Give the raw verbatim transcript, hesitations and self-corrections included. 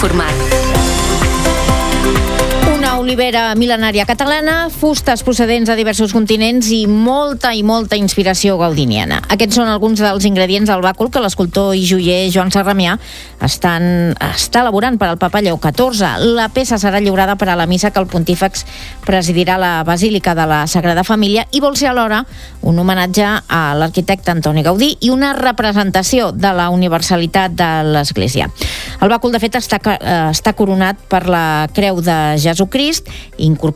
Format. Una olivera mil·lenària catalana, fustes procedents de diversos continents i molta i molta inspiració gaudiniana. Aquests són alguns dels ingredients del bàcul que l'escultor i joier Joan Sarramià estan, està elaborant per al Papa Lleó catorze. La peça serà lliurada per a la missa que el pontífex presidirà a la Basílica de la Sagrada Família i vol ser alhora un homenatge a l'arquitecte Antoni Gaudí i una representació de la universalitat de l'Església. El bàcul, de fet, està, està coronat per la Creu de Jesucrist, incorporat